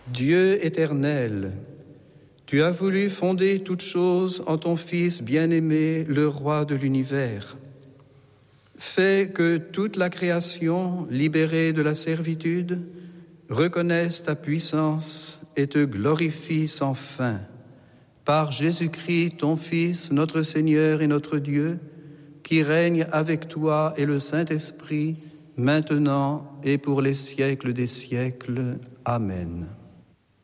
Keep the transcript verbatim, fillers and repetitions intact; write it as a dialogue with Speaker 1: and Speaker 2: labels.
Speaker 1: Dieu éternel, tu as voulu fonder toutes choses en ton Fils bien-aimé, le roi de l'univers. Fais que toute la création, libérée de la servitude, reconnaisse ta puissance et te glorifie sans fin. Par Jésus-Christ, ton Fils, notre Seigneur et notre Dieu, qui règne avec toi et le Saint-Esprit, maintenant et pour les siècles des siècles. Amen.